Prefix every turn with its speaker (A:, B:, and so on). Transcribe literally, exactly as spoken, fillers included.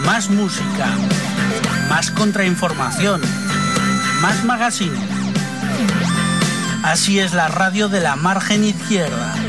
A: más música, más contrainformación, más magazine. Así es la radio de la margen izquierda.